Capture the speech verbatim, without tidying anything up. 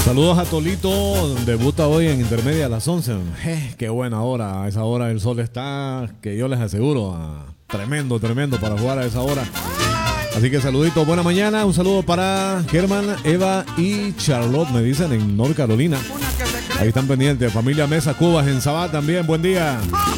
Saludos a Tolito, debuta hoy en intermedia a las once. Eh, qué buena hora, a esa hora el sol está, que yo les aseguro, ah, tremendo, tremendo para jugar a esa hora. Así que saluditos, buena mañana, un saludo para Germán, Eva y Charlotte, me dicen en North Carolina. Ahí están pendientes, familia Mesa Cubas en Sabá también, buen día.